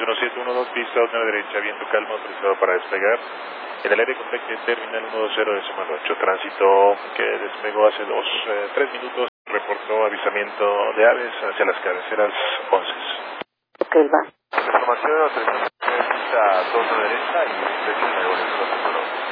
1712, pista 9 derecha, viento calmo, autorizado para despegar. En el aire con terminal 120 tránsito que despegó hace 3 minutos, reportó avisamiento de aves hacia las cabeceras 11. Ok, va. Información, pista 2 a derecha y 3 nuevo.